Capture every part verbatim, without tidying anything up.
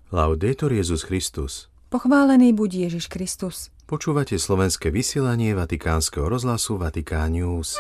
Laudetur Jesus Christus. Pochválený buď Ježiš Kristus. Počúvate slovenské vysielanie Vatikánskeho rozhlasu Vatikán News.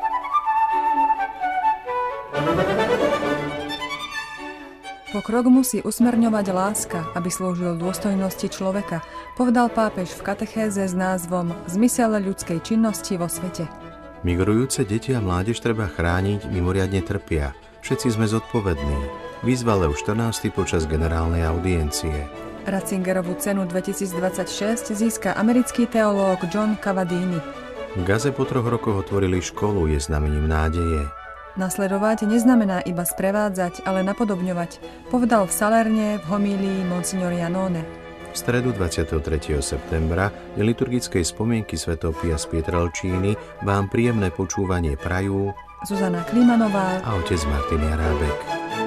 Pokrok musí usmerňovať láska, aby slúžil dôstojnosti človeka, povedal pápež v katechéze s názvom Zmysel ľudskej činnosti vo svete. Migrujúce deti a mládež treba chrániť, mimoriadne trpia. Všetci sme zodpovední. Vyzval Lev štrnásty počas generálnej audiencie. Ratzingerovú cenu dvetisícdvadsaťšesť získa americký teológ John Cavadini. V Gaze po troch rokoch otvorili školu, je znamením nádeje. Nasledovať neznamená iba sprevádzať, ale napodobňovať, povedal v Salerne v homílii Monsignor Janone. V stredu dvadsiateho tretieho septembra je liturgickej spomienky svätého Pia z Pietrelcíny vám príjemné počúvanie prajú Zuzana Klimanová a otec Martin Jarábek.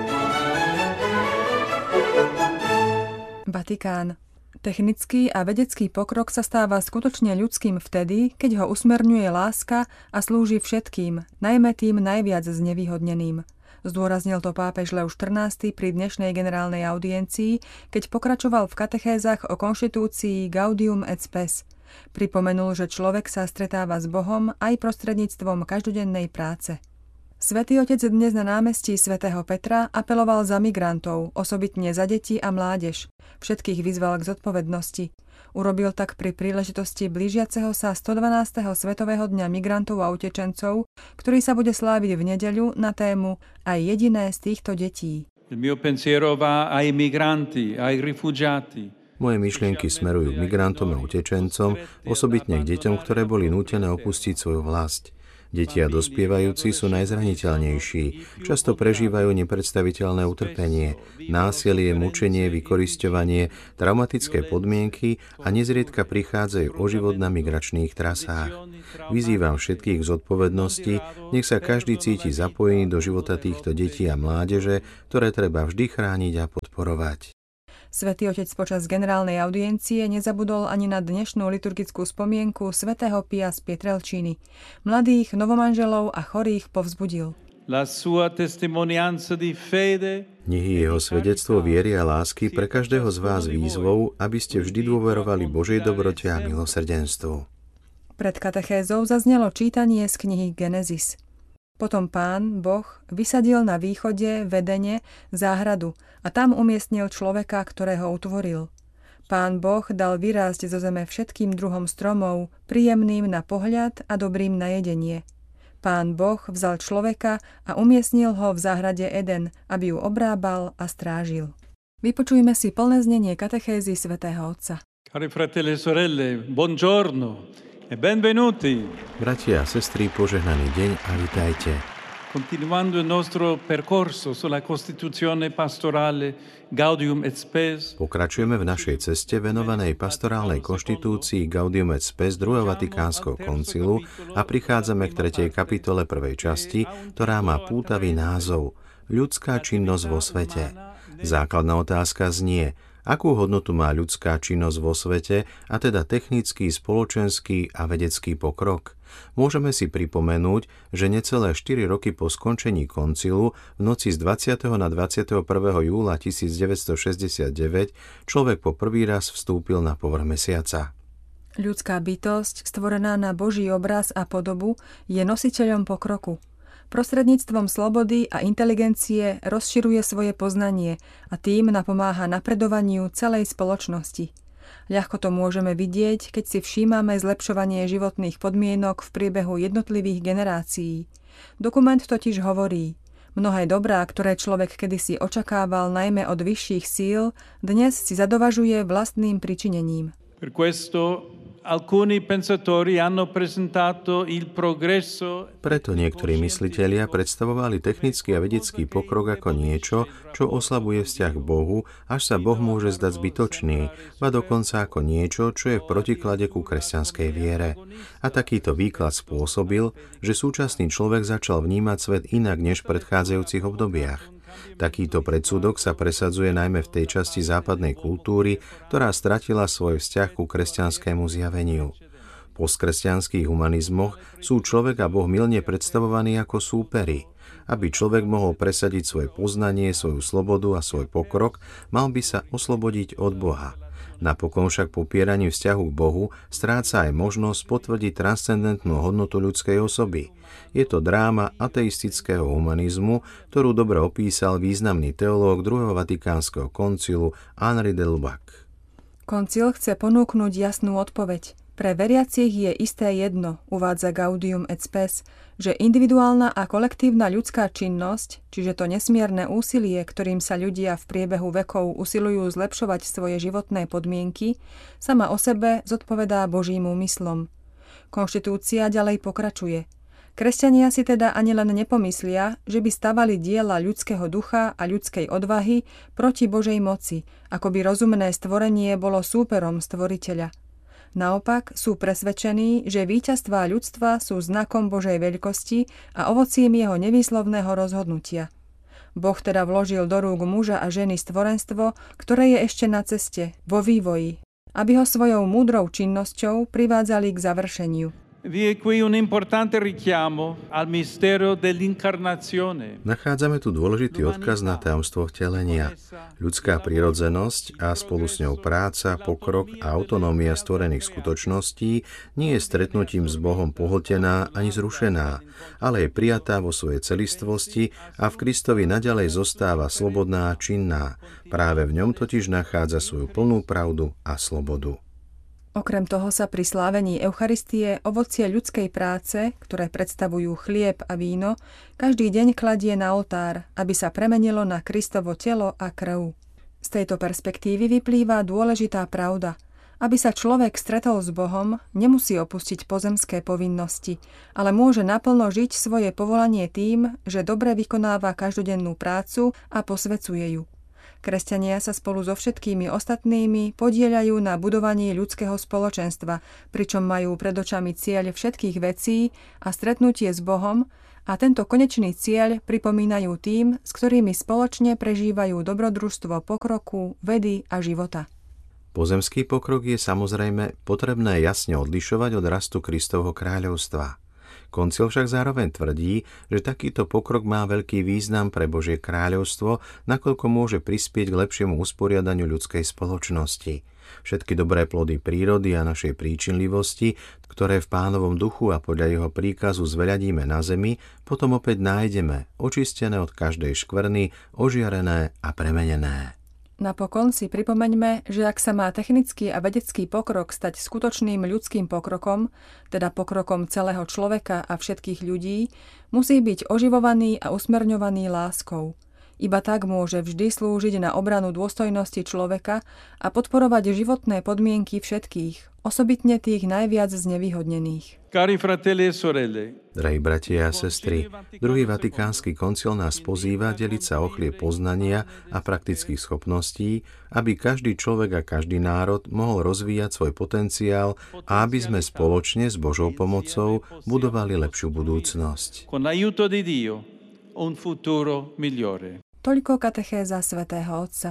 Vatikán. Technický a vedecký pokrok sa stáva skutočne ľudským vtedy, keď ho usmerňuje láska a slúži všetkým, najmä tým najviac znevýhodneným. Zdôraznil to pápež Lev štrnásty pri dnešnej generálnej audiencii, keď pokračoval v katechézach o konštitúcii Gaudium et Spes. Pripomenul, že človek sa stretáva s Bohom aj prostredníctvom každodennej práce. Svätý Otec dnes na námestí svätého Petra apeloval za migrantov, osobitne za deti a mládež. Všetkých vyzval k zodpovednosti. Urobil tak pri príležitosti blížiaceho sa stodvanásteho Svetového dňa migrantov a utečencov, ktorý sa bude sláviť v nedeľu na tému Aj jediné z týchto detí. Moje myšlienky smerujú k migrantom a utečencom, osobitne k deťom, ktoré boli nútené opustiť svoju vlast. Deti a dospievajúci sú najzraniteľnejší, často prežívajú nepredstaviteľné utrpenie, násilie, mučenie, vykorisťovanie, traumatické podmienky a nezriedka prichádzajú o život na migračných trasách. Vyzývam všetkých k zodpovednosti, nech sa každý cíti zapojený do života týchto detí a mládeže, ktoré treba vždy chrániť a podporovať. Svätý Otec počas generálnej audiencie nezabudol ani na dnešnú liturgickú spomienku svätého Pia z Pietrelcíny. Mladých novomanželov a chorých povzbudil. Nech je jeho svedectvo viery a lásky pre každého z vás výzvou, aby ste vždy dôverovali Božej dobrote a milosrdenstvu. Pred katechézou zaznelo čítanie z knihy Genesis. Potom Pán, Boh, vysadil na východe v Edene záhradu a tam umiestnil človeka, ktorého utvoril. Pán Boh dal vyrásť zo zeme všetkým druhom stromov, príjemným na pohľad a dobrým na jedenie. Pán Boh vzal človeka a umiestnil ho v záhrade Eden, aby ju obrábal a strážil. Vypočujme si plné znenie katechézy svätého Otca. Cari fratelli e sorelle, buongiorno. E benvenuti. Bratia a sestry, požehnaný deň a vitajte. Continuando il nostro percorso sulla Costituzione pastorale Gaudium et Spes. Pokračujeme v našej ceste venovanej pastorálnej konštitúcii Gaudium et Spes druhého Vatikánskeho koncilu a prichádzame k tretej kapitole prvej časti, ktorá má pútavý názov Ľudská činnosť vo svete. Základná otázka znie: akú hodnotu má ľudská činnosť vo svete, a teda technický, spoločenský a vedecký pokrok? Môžeme si pripomenúť, že necelé štyri roky po skončení koncilu v noci z dvadsiateho na dvadsiateho prvého júla tisícdeväťstošesťdesiatdeväť človek po prvý raz vstúpil na povrch mesiaca. Ľudská bytosť, stvorená na Boží obraz a podobu, je nositeľom pokroku. Prostredníctvom slobody a inteligencie rozširuje svoje poznanie a tým napomáha napredovaniu celej spoločnosti. Ľahko to môžeme vidieť, keď si všímame zlepšovanie životných podmienok v priebehu jednotlivých generácií. Dokument totiž hovorí: mnohé dobrá, ktoré človek kedysi očakával najmä od vyšších síl, dnes si zadovažuje vlastným pričinením. Per questo alcuni pensatori hanno presentato il progresso. Preto niektorí myslitelia predstavovali technický a vedecký pokrok ako niečo, čo oslabuje vzťah k Bohu, až sa Boh môže zdať zbytočný, ba dokonca ako niečo, čo je v protiklade ku kresťanskej viere. A takýto výklad spôsobil, že súčasný človek začal vnímať svet inak než v predchádzajúcich obdobiach. Takýto predsudok sa presadzuje najmä v tej časti západnej kultúry, ktorá stratila svoj vzťah ku kresťanskému zjaveniu. postkresťanských humanizmoch sú človek a Boh mylne predstavovaní ako súperi. Aby človek mohol presadiť svoje poznanie, svoju slobodu a svoj pokrok, mal by sa oslobodiť od Boha. Napokon však popieraním vzťahu k Bohu stráca aj možnosť potvrdiť transcendentnú hodnotu ľudskej osoby. Je to dráma ateistického humanizmu, ktorú dobre opísal významný teológ druhého vatikánskeho koncilu Henri de Lubac. Koncil chce ponúknuť jasnú odpoveď. Pre veriacich je isté jedno, uvádza Gaudium et Spes, že individuálna a kolektívna ľudská činnosť, čiže to nesmierne úsilie, ktorým sa ľudia v priebehu vekov usilujú zlepšovať svoje životné podmienky, sama o sebe zodpovedá Božím úmyslom. Konštitúcia ďalej pokračuje. Kresťania si teda ani len nepomyslia, že by stavali diela ľudského ducha a ľudskej odvahy proti Božej moci, ako by rozumné stvorenie bolo súperom stvoriteľa. Naopak sú presvedčení, že víťazstvá ľudstva sú znakom Božej veľkosti a ovocím jeho nevýslovného rozhodnutia. Boh teda vložil do rúk muža a ženy stvorenstvo, ktoré je ešte na ceste, vo vývoji, aby ho svojou múdrou činnosťou privádzali k završeniu. Vi è qui un importante richiamo al mistero dell'incarnazione. Nachádzame tu dôležitý odkaz na tajomstvo vtelenia. Ľudská prirodzenosť a spolu s ňou práca, pokrok a autonómia stvorených skutočností nie je stretnutím s Bohom pohltená ani zrušená, ale je prijatá vo svojej celistvosti a v Kristovi naďalej zostáva slobodná a činná. Práve v ňom totiž nachádza svoju plnú pravdu a slobodu. Okrem toho sa pri slávení Eucharistie ovocie ľudskej práce, ktoré predstavujú chlieb a víno, každý deň kladie na oltár, aby sa premenilo na Kristovo telo a krv. Z tejto perspektívy vyplýva dôležitá pravda. Aby sa človek stretol s Bohom, nemusí opustiť pozemské povinnosti, ale môže naplno žiť svoje povolanie tým, že dobre vykonáva každodennú prácu a posvecuje ju. Kresťania sa spolu so všetkými ostatnými podieľajú na budovaní ľudského spoločenstva, pričom majú pred očami cieľ všetkých vecí a stretnutie s Bohom a tento konečný cieľ pripomínajú tým, s ktorými spoločne prežívajú dobrodružstvo pokroku, vedy a života. Pozemský pokrok je samozrejme potrebné jasne odlišovať od rastu Kristovho kráľovstva. Koncil však zároveň tvrdí, že takýto pokrok má veľký význam pre Božie kráľovstvo, nakoľko môže prispieť k lepšiemu usporiadaniu ľudskej spoločnosti. Všetky dobré plody prírody a našej príčinlivosti, ktoré v Pánovom duchu a podľa jeho príkazu zveľadíme na zemi, potom opäť nájdeme, očistené od každej škvrny, ožiarené a premenené. Napokon si pripomeňme, že ak sa má technický a vedecký pokrok stať skutočným ľudským pokrokom, teda pokrokom celého človeka a všetkých ľudí, musí byť oživovaný a usmerňovaný láskou. Iba tak môže vždy slúžiť na obranu dôstojnosti človeka a podporovať životné podmienky všetkých, osobitne tých najviac znevýhodnených. Cari fratelli e sorelle, Drahí bratia a sestry, druhý vatikánsky koncil nás pozýva deliť sa o chlieb poznania a praktických schopností, aby každý človek a každý národ mohol rozvíjať svoj potenciál a aby sme spoločne s Božou pomocou budovali lepšiu budúcnosť. con l'aiuto di Dio, un futuro migliore. Toľko katechéza svätého Otca.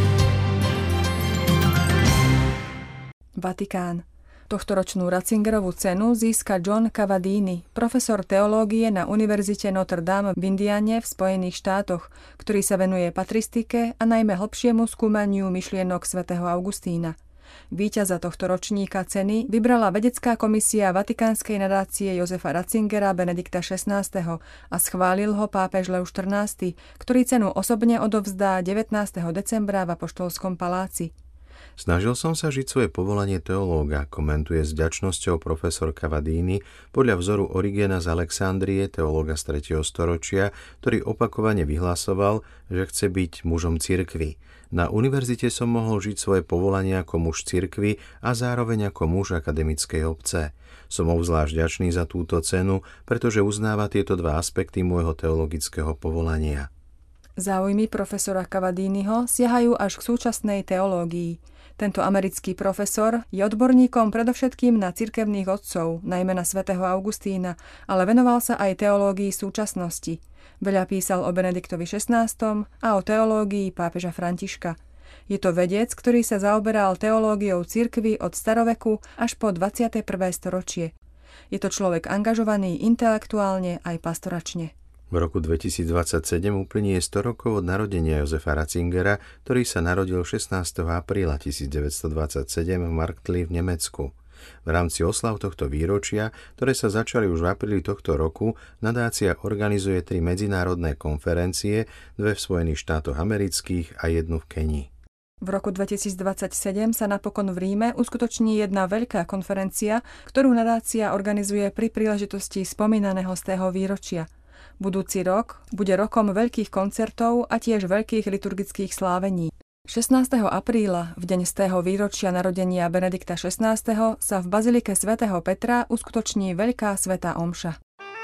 Vatikán. Tohtoročnú Ratzingerovú cenu získa John Cavadini, profesor teológie na Univerzite Notre Dame v Indiane v Spojených štátoch, ktorý sa venuje patristike a najmä hlbšiemu skúmaniu myšlienok svätého Augustína. Víťaza tohto ročníka ceny vybrala vedecká komisia Vatikánskej nadácie Jozefa Ratzingera Benedikta šestnásteho a schválil ho pápež Lev štrnásty, ktorý cenu osobne odovzdá devätnásteho decembra v Apoštolskom paláci. Snažil som sa žiť svoje povolanie teológa, komentuje s vďačnosťou profesor Cavadini podľa vzoru Origena z Alexandrie, teológa z tretieho storočia, ktorý opakovane vyhlasoval, že chce byť mužom cirkvi. Na univerzite som mohol žiť svoje povolanie ako muž cirkvi a zároveň ako muž akademickej obce. Som obzvlášť vďačný za túto cenu, pretože uznáva tieto dva aspekty môjho teologického povolania. Záujmy profesora Cavadiniho siahajú až k súčasnej teológii. Tento americký profesor je odborníkom predovšetkým na cirkevných otcov, najmä na svätého Augustína, ale venoval sa aj teológii súčasnosti. Veľa písal o Benediktovi šestnástom a o teológii pápeža Františka. Je to vedec, ktorý sa zaoberal teológiou cirkvi od staroveku až po dvadsiate prvé storočie. Je to človek angažovaný intelektuálne aj pastoračne. V roku dvetisícdvadsaťsedem uplynie sto rokov od narodenia Josefa Ratzingera, ktorý sa narodil šestnásteho apríla tisícdeväťstodvadsaťsedem v Marktli v Nemecku. V rámci oslav tohto výročia, ktoré sa začali už v apríli tohto roku, nadácia organizuje tri medzinárodné konferencie, dve v Spojených štátoch amerických a jednu v Kenii. V roku dvetisícdvadsaťsedem sa napokon v Ríme uskutoční jedna veľká konferencia, ktorú nadácia organizuje pri príležitosti spomínaného stého výročia. Budúci rok bude rokom veľkých koncertov a tiež veľkých liturgických slávení. šestnásteho apríla, v deň stého výročia narodenia Benedikta šestnásteho, sa v bazilike svätého Petra uskutoční veľká svätá omša.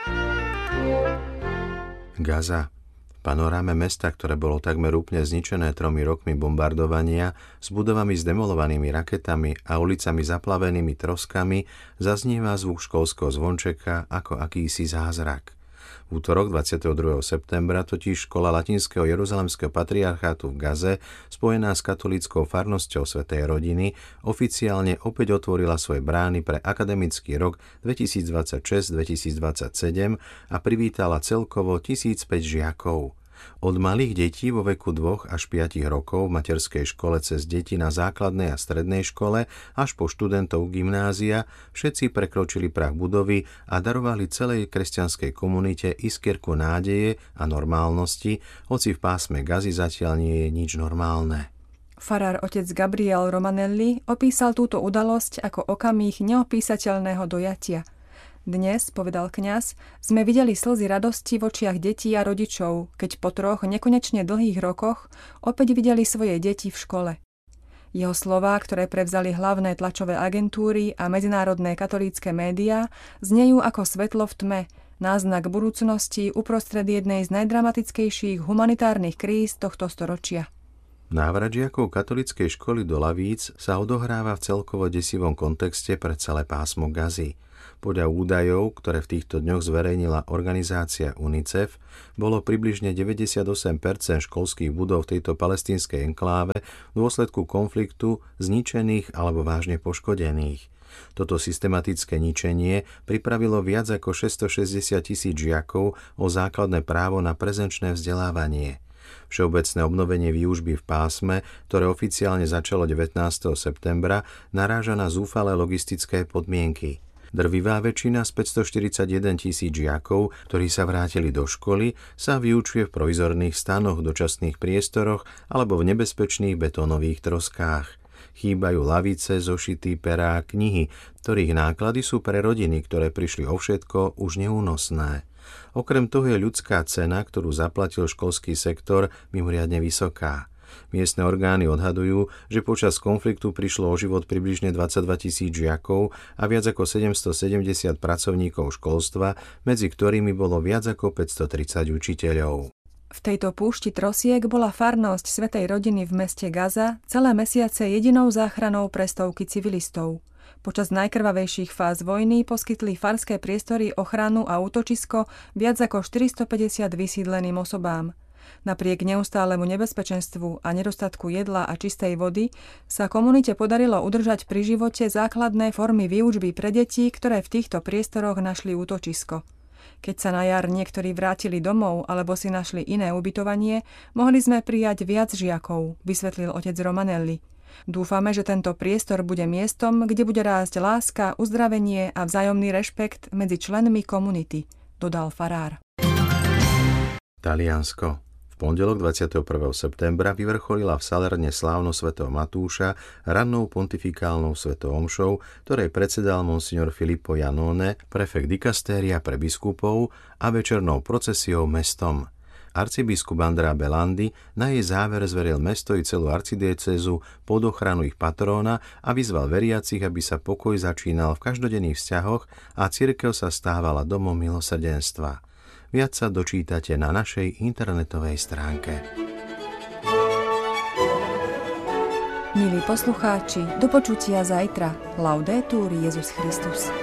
Gaza. V panoráme mesta, ktoré bolo takmer úplne zničené tromi rokmi bombardovania, s budovami zdemolovanými raketami a ulicami zaplavenými troskami, zaznieva zvuk školského zvončeka ako akýsi zázrak. V útorok dvadsiateho druhého septembra totiž škola latinského jeruzalemského patriarchátu v Gaze, spojená s katolíckou farnosťou Svätej rodiny, oficiálne opäť otvorila svoje brány pre akademický rok dvetisícdvadsaťšesť dvetisícdvadsaťsedem a privítala celkovo tisícpäť žiakov. Od malých detí vo veku dvoch až piatich rokov v materskej škole cez deti na základnej a strednej škole až po študentov gymnázia všetci prekročili prah budovy a darovali celej kresťanskej komunite iskierku nádeje a normálnosti, hoci v pásme Gazy zatiaľ nie je nič normálne. Farár otec Gabriel Romanelli opísal túto udalosť ako okamih neopísateľného dojatia. Dnes, povedal kňaz, sme videli slzy radosti v očiach detí a rodičov, keď po troch nekonečne dlhých rokoch opäť videli svoje deti v škole. Jeho slová, ktoré prevzali hlavné tlačové agentúry a medzinárodné katolícke médiá, znejú ako svetlo v tme, náznak budúcnosti uprostred jednej z najdramatickejších humanitárnych kríz tohto storočia. Návrat žiakov katolíckej školy do lavíc sa odohráva v celkovo desivom kontexte pre celé pásmo Gazy. Podľa údajov, ktoré v týchto dňoch zverejnila organizácia UNICEF, bolo približne deväťdesiatosem percent školských budov v tejto palestínskej enkláve v dôsledku konfliktu zničených alebo vážne poškodených. Toto systematické ničenie pripravilo viac ako šesťstošesťdesiat tisíc žiakov o základné právo na prezenčné vzdelávanie. Všeobecné obnovenie výučby v pásme, ktoré oficiálne začalo devätnásteho septembra, naráža na zúfalé logistické podmienky. Drvivá väčšina z päťstoštyridsaťjeden tisíc žiakov, ktorí sa vrátili do školy, sa vyučuje v provizorných stanoch, dočasných priestoroch alebo v nebezpečných betónových troskách. Chýbajú lavice, zošity, perá, knihy, ktorých náklady sú pre rodiny, ktoré prišli o všetko, už neúnosné. Okrem toho je ľudská cena, ktorú zaplatil školský sektor, mimoriadne vysoká. Miestne orgány odhadujú, že počas konfliktu prišlo o život približne dvadsaťdva tisíc žiakov a viac ako sedemstosedemdesiat pracovníkov školstva, medzi ktorými bolo viac ako päťstotridsať učiteľov. V tejto púšti trosiek bola farnosť Svätej rodiny v meste Gaza celé mesiace jedinou záchranou pre stovky civilistov. Počas najkrvavejších fáz vojny poskytli farské priestory ochranu a útočisko viac ako štyristopäťdesiat vysídleným osobám. Napriek neustálemu nebezpečenstvu a nedostatku jedla a čistej vody sa komunite podarilo udržať pri živote základné formy výučby pre deti, ktoré v týchto priestoroch našli útočisko. Keď sa na jar niektorí vrátili domov alebo si našli iné ubytovanie, mohli sme prijať viac žiakov, vysvetlil otec Romanelli. Dúfame, že tento priestor bude miestom, kde bude rásť láska, uzdravenie a vzájomný rešpekt medzi členmi komunity, dodal farár. Taliansko. V pondelok dvadsiateho prvého septembra vyvrcholila v Salerne slávnosť svätého Matúša rannou pontifikálnou svetou omšou, ktorej predsedal monsignor Filippo Janone, prefekt dikastéria pre biskupov, a večernou procesiou mestom. Arcibiskup Andrea Belandi na jej záver zveril mesto i celú arcidiecézu pod ochranu ich patróna a vyzval veriacich, aby sa pokoj začínal v každodenných vzťahoch a cirkev sa stávala domom milosrdenstva. Viac sa dočítate na našej internetovej stránke. Milí poslucháči, do počutia zajtra. Laudetur Jesus Christus.